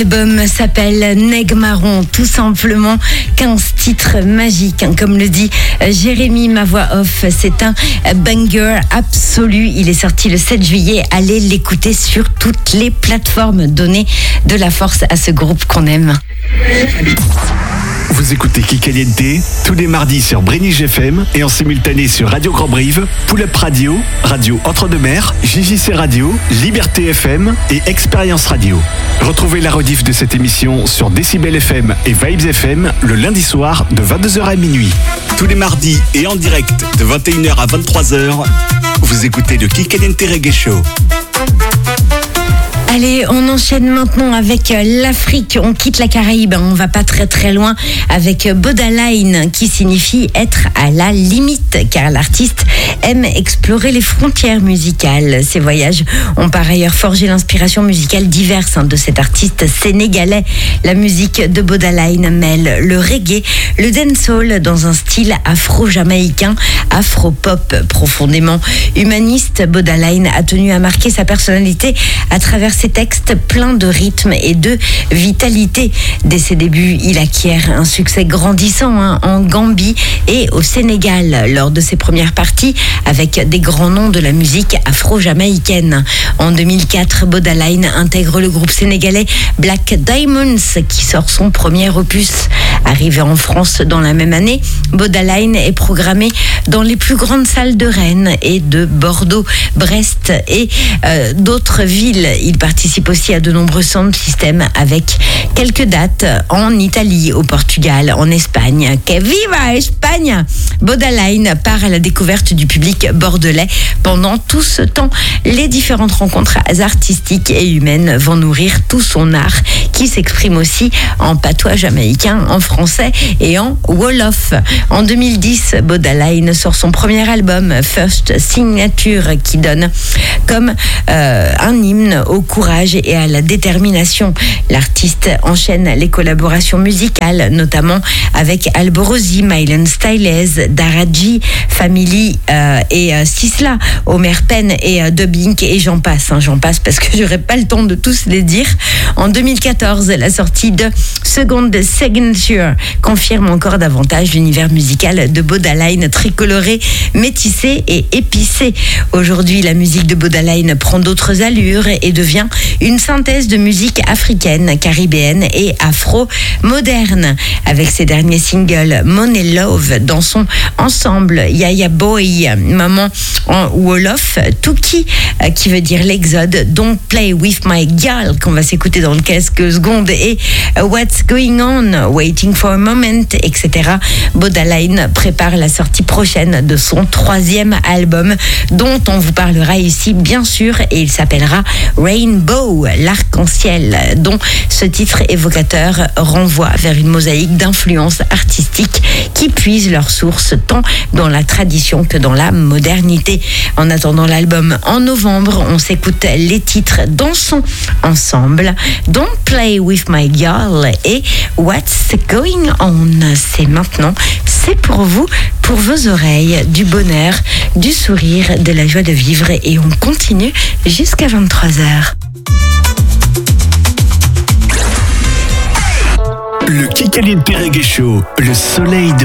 L'album s'appelle Neg Marron, tout simplement 15 titres magiques, comme le dit Jérémy, ma voix off. C'est un banger absolu. Il est sorti le 7 juillet. Allez l'écouter sur toutes les plateformes. Donnez de la force à ce groupe qu'on aime. Vous écoutez Kikaliente tous les mardis sur Brénige FM et en simultané sur Radio Grand Brive, Pull Up Radio, Radio Entre-deux-Mers, JJC Radio, Liberté FM et Expérience Radio. Retrouvez la rediff de cette émission sur Décibel FM et Vibes FM le lundi soir de 22h à minuit. Tous les mardis et en direct de 21h à 23h, vous écoutez le Kikaliente Reggae Show. Allez, on enchaîne maintenant avec l'Afrique. On quitte la Caraïbe, on va pas très très loin avec Bodaline, qui signifie être à la limite, car l'artiste aime explorer les frontières musicales. Ses voyages ont par ailleurs forgé l'inspiration musicale diverse de cet artiste sénégalais. La musique de Bodaline mêle le reggae, le dancehall dans un style afro-jamaïcain, afro-pop profondément humaniste. Bodaline a tenu à marquer sa personnalité à travers ses textes pleins de rythme et de vitalité. Dès ses débuts, il acquiert un succès grandissant en Gambie et au Sénégal lors de ses premières parties avec des grands noms de la musique afro-jamaïcaine. En 2004, Bodaline intègre le groupe sénégalais Black Diamonds qui sort son premier opus. Arrivé en France dans la même année, Bodaline est programmé dans les plus grandes salles de Rennes et de Bordeaux, Brest et d'autres villes. Il participe aussi à de nombreux sound systems avec quelques dates en Italie, au Portugal, en Espagne. Que viva Espagne! Bodaline part à la découverte du public bordelais. Pendant tout ce temps, les différentes rencontres artistiques et humaines vont nourrir tout son art qui s'exprime aussi en patois jamaïcain, en français et en wolof. En 2010, Bodaline sort son premier album, First Signature, qui donne comme un hymne au courage et à la détermination. L'artiste enchaîne les collaborations musicales, notamment avec Alborosi, Mylan Styles, Daraji, Family et Sisla, Omer Penn et Dubbing, et j'en passe parce que j'aurais pas le temps de tous les dire. En 2014, la sortie de Second Signature confirme encore davantage l'univers musical de Bodaline, tricoloré, métissé et épicé. Aujourd'hui, la musique de Bodaline prend d'autres allures et devient une synthèse de musique africaine, caribéenne et afro-moderne. Avec ses derniers singles Money Love dans son ensemble, Yaya Boy, Maman en Wolof, Tuki qui veut dire l'exode, Don't Play With My Girl qu'on va s'écouter dans quelques secondes et What's Going On, Waiting for a Moment, etc. Bodaline prépare la sortie prochaine de son 3e album dont on vous parlera ici bien sûr, et il s'appellera Rainbow, l'arc-en-ciel, dont ce titre évocateur renvoie vers une mosaïque d'influences artistiques qui puisent leur source tant dans la tradition que dans la modernité. En attendant l'album en novembre, on s'écoute les titres Dansons ensemble, Don't Play With My Girl et What's Going On. C'est maintenant, c'est pour vous, pour vos oreilles, du bonheur, du sourire, de la joie de vivre, et on continue jusqu'à 23h. Le Kikaliente Reggae Show, le soleil de